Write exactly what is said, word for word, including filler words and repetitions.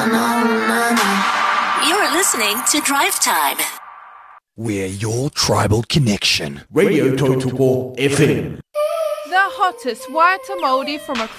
You're listening to Drive Time. We're your tribal connection. Radio Totopo F M. The hottest white moldy from across